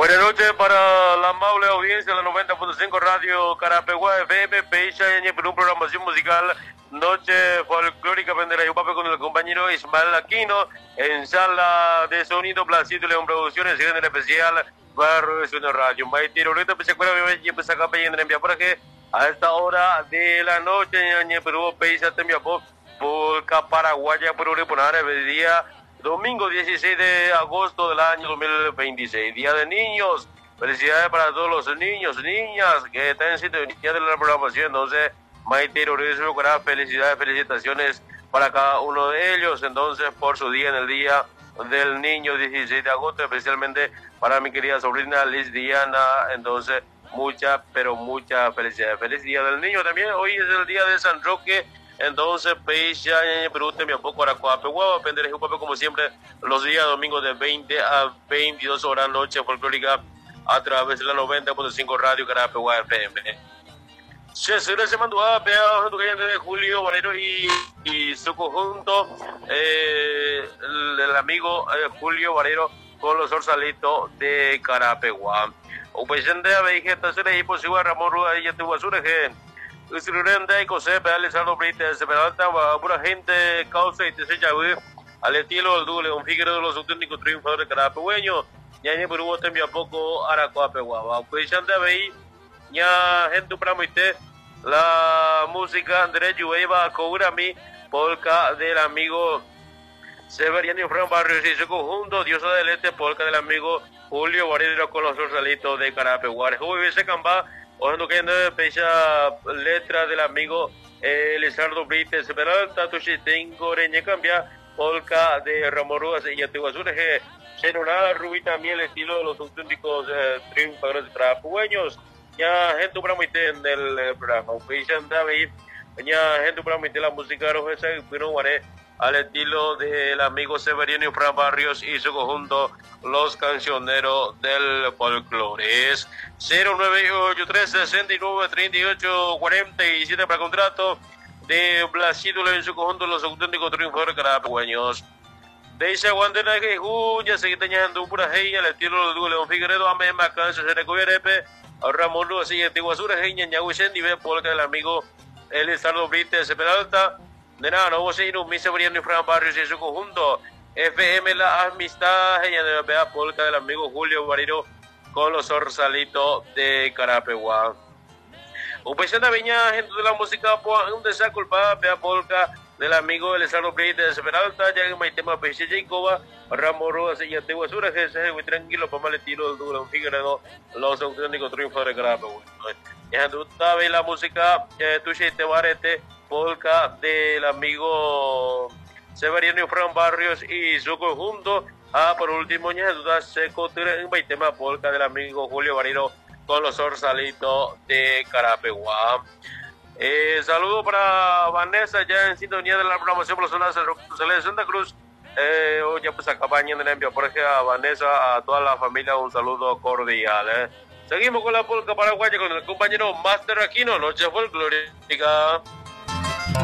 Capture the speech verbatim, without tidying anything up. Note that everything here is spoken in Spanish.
Buenas noches para la amable audiencia de la noventa punto cinco Radio Carapeguá F M, Peisha por un programación musical Noche Folclórica Vendera y Pape con el compañero Ismael Aquino en sala de sonido Placito León Producciones, en el especial Barrio de Radio. Maitiro, ahorita pues se acuerda y empezó a campaña en envía por que a esta hora de la noche en Perú, Peisha te envía por Polca Paraguaya por Uriponar el día domingo dieciséis de agosto del año dos mil veintiséis, Día de Niños. Felicidades para todos los niños, niñas que están en sintonía de la programación. Entonces, Maite Lorenzo, felicidades, felicitaciones para cada uno de ellos. Entonces, por su día en el Día del Niño, dieciséis de agosto, especialmente para mi querida sobrina Liz Diana. Entonces, mucha, pero mucha felicidades. Feliz Día del Niño también. Hoy es el Día de San Roque. Entonces, Peisha, pregúnteme un poco a Coape, Guava, Pendereje, como siempre, los días domingos de veinte a veintidós horas, noche folclórica, a través de la noventa punto cinco Radio Carapeguá F M. Se se mandó a pegar de Julio Valero y, y su conjunto, eh, el, el amigo eh, Julio Valero con los orzalitos de Carapeguá. Un presidente de vegetación y posible Ramón Ruda y tu basura que Usurenda y José Alessandro Brite se peralta pura gente causa y te se llave al estilo del doble un figuro de los auténticos triunfadores de Carapegueño ya ni Perú también poco Aracuapeguaba pues ya anda ahí ya gente para muite la música derecho iba a cobrar mi polka del amigo Severiano y Fran Barrios y su conjunto Diosa del Este polka del amigo Julio Guardiero con los orzalitos de Carapeguá Julio se camba Ojo que no pecha letra del amigo eh, Lizardo Brites, Peralta, Tushitengo, Reña Cambia, Polka de Ramón Rudas y Antiguazures, que Cherona, Rubí también el estilo de los auténticos eh, triunfadores de trapueños. Ya gente para meter en el eh, programa, Pecha David, ya gente para meter la música roja, pero guaré al estilo del amigo Severino y Fran Barrios y su conjunto Los Cancioneros del Folclore. Es cero nueve ocho tres sesenta y nueve treinta y ocho cuarenta y siete para contrato de Blasito en su conjunto Los Auténticos Triunfadores Carapegueños. De esa guandera que ya se teñando un pura heya al estilo de León Figueredo, a Mema Canso, se recogió Ramón Luz y Antiguazura, Heña, Ñahuisen, y ve por el amigo Elizardo Brites, Peralta. De nada, no vos ir un mi Severiano y Fran Barrios y su conjunto F M La Amistad, ella de la polka del amigo Julio Bariro con los orzalitos de Carapeguá. Un presente viña, gente de la música, un desaculpada, vea polka del amigo Elizardo Brites, Peralta, ya que me tema Peixe Jacoba, Ramón Rodas y Antiguazura, que se muy tranquilo, para mal estilo del Duro Figueredo, los auténticos triunfos de Carapeguá. Ya tú sabes la música, tu te barete, polka del amigo Severiano y Fran Barrios y su conjunto. Ah, por último, ya duda seco en tema polka del amigo Julio Bariro con los orzalitos de Carapeguá. Eh, saludo para Vanessa ya en sintonía de la programación personal de Santa Cruz. Eh, hoy ya pues acompañan en el envío por ejemplo a Vanessa, a toda la familia un saludo cordial. Eh. Seguimos con la polka paraguaya con el compañero Master Aquino, Noche Folclórica.